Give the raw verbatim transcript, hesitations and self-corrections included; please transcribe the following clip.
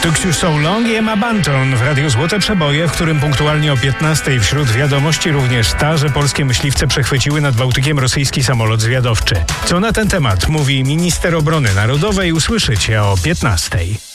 Took You So Long i Emma Bunton w Radiu Złote Przeboje, w którym punktualnie o piętnastej wśród wiadomości również ta, że polskie myśliwce przechwyciły nad Bałtykiem rosyjski samolot zwiadowczy. Co na ten temat mówi minister obrony narodowej, usłyszycie o piętnastej.